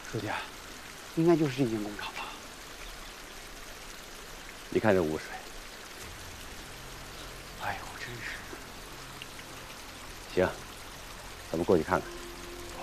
书记，应该就是这间工厂吧？ 你看这污水。 哎呦，真是。 行，咱们过去看看。